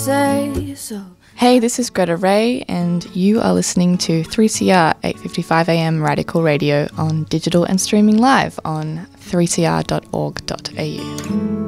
Say so. Hey, this is Greta Ray, and you are listening to 3CR 8:55 AM Radical Radio on digital and streaming live on 3cr.org.au.